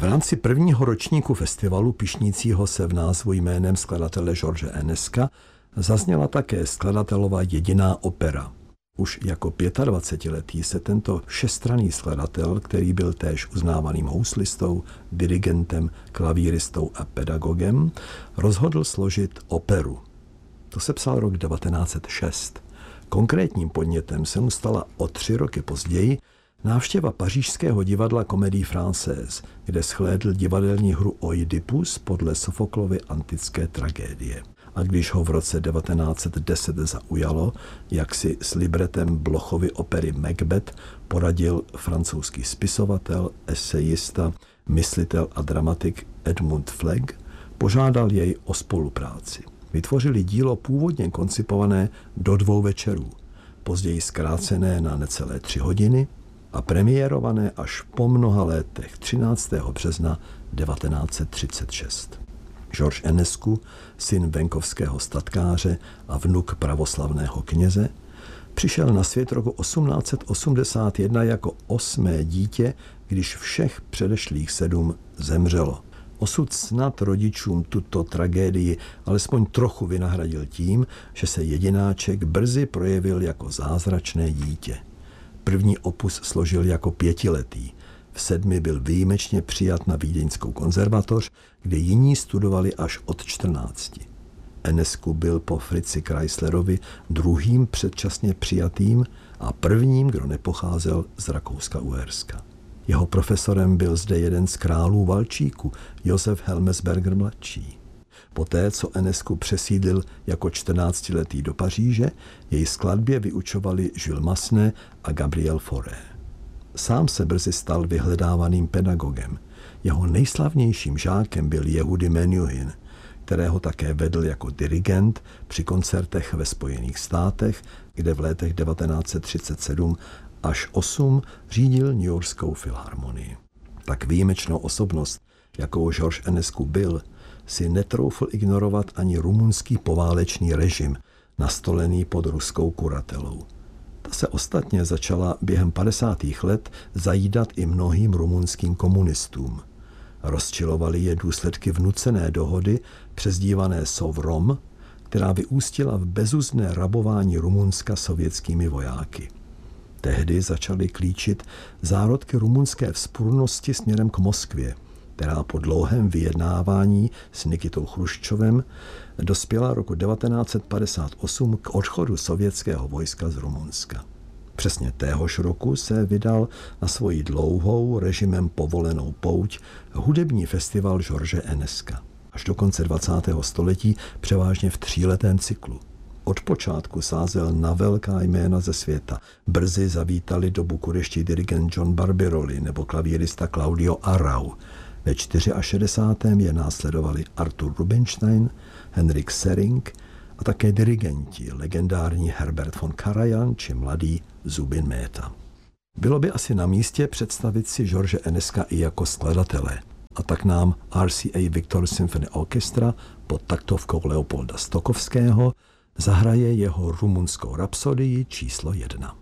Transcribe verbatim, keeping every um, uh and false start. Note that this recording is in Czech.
V rámci prvního ročníku festivalu, pyšnícího se v názvu jménem skladatele George Eneska, zazněla také skladatelova jediná opera. Už jako dvacetiletý se tento všestranný skladatel, který byl též uznávaným houslistou, dirigentem, klavíristou a pedagogem, rozhodl složit operu. To se psal rok devatenáct set šest. Konkrétním podnětem se mu stala o tři roky později návštěva pařížského divadla Comédie Française, kde shlédl divadelní hru Oidipus podle Sofoklovy antické tragédie. A když ho v roce devatenáct set deset zaujalo, jak si s libretem Blochovy opery Macbeth poradil francouzský spisovatel, esejista, myslitel a dramatik Edmund Flegg, požádal jej o spolupráci. Vytvořili dílo původně koncipované do dvou večerů, později zkrácené na necelé tři hodiny a premiérované až po mnoha letech třináctého března devatenáct set třicet šest. George Enescu, syn venkovského statkáře a vnuk pravoslavného kněze, přišel na svět roku osmnáct set osmdesát jedna jako osmé dítě, když všech předešlých sedm zemřelo. Osud snad rodičům tuto tragédii alespoň trochu vynahradil tím, že se jedináček brzy projevil jako zázračné dítě. První opus složil jako pětiletý. V sedmi byl výjimečně přijat na Vídeňskou konzervatoř, kde jiní studovali až od čtrnácti. Enescu byl po Fritzi Kreislerovi druhým předčasně přijatým a prvním, kdo nepocházel z Rakouska-Uherska. Jeho profesorem byl zde jeden z králů valčíku, Josef Helmesberger mladší. Poté, co Enescu přesídlil jako čtrnáctiletý do Paříže, jej skladbě vyučovali Jules Massenet a Gabriel Fauré. Sám se brzy stal vyhledávaným pedagogem. Jeho nejslavnějším žákem byl Jehudy Menuhin, kterého také vedl jako dirigent při koncertech ve Spojených státech, kde v letech devatenáct set třicet sedm až osm řídil Newyorskou filharmonii. Tak výjimečnou osobnost, jakou George Enescu byl, si netroufl ignorovat ani rumunský poválečný režim, nastolený pod ruskou kuratelou. Ta se ostatně začala během padesátých let zajídat i mnohým rumunským komunistům. Rozčilovaly je důsledky vnucené dohody, přezdívané Sovrom, která vyústila v bezuzdné rabování Rumunska sovětskými vojáky. Tehdy začaly klíčit zárodky rumunské vzpůrnosti směrem k Moskvě, která po dlouhém vyjednávání s Nikitou Chruščovem dospěla roku devatenáct set padesát osm k odchodu sovětského vojska z Rumunska. Přesně téhož roku se vydal na svoji dlouhou režimem povolenou pouť hudební festival George Eneska. Až do konce dvacátého století převážně v tříletém cyklu. Od počátku sázel na velká jména ze světa. Brzy zavítali do Bukurešti dirigent John Barbirolli nebo klavírista Claudio Arrau. Ve šedesátém čtvrtém je následovali Arthur Rubinstein, Henrik Sering a také dirigenti, legendární Herbert von Karajan či mladý Zubin Mehta. Bylo by asi na místě představit si George Eneska i jako skladatele. A tak nám R C A Victor Symphony Orchestra pod taktovkou Leopolda Stokowského zahraje jeho rumunskou rapsodii číslo jedna.